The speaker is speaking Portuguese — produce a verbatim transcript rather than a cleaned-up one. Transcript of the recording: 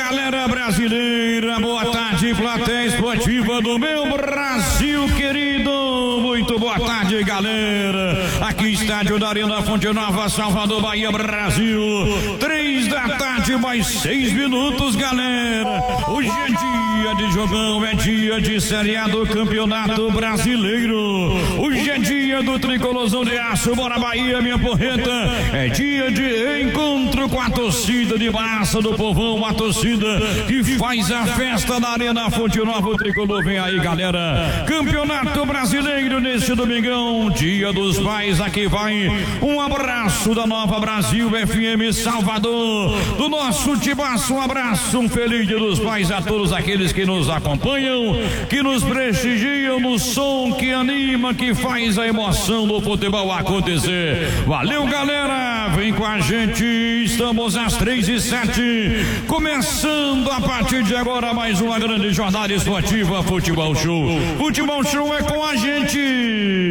galera brasileira, boa tarde, plateia esportiva do meu Brasil querido. Muito boa tarde, galera. Aqui estádio da Arena Fonte Nova, Salvador, Bahia, Brasil. Três da tarde, mais seis minutos, galera. Hoje é dia de jogão, é dia de Série A do Campeonato Brasileiro. Hoje é dia do Tricolorzão de Aço, bora Bahia, minha porreta. É dia de encontro com a torcida de massa do povão, a torcida que faz a festa na Arena Fonte Nova. O Tricolor vem aí, galera. Campeonato Brasileiro neste domingão, dia dos pais. Aqui vai um abraço da Nova Brasil F M Salvador, do nosso Tibaço. Um abraço, um feliz dia dos pais a todos aqueles que nos acompanham, que nos prestigiam no som que anima, que faz a emoção do futebol acontecer. Valeu, galera, vem com a gente. Estamos às três e sete, começando a partir de agora mais uma grande jornada esportiva. Futebol Show. Futebol Show é com a gente.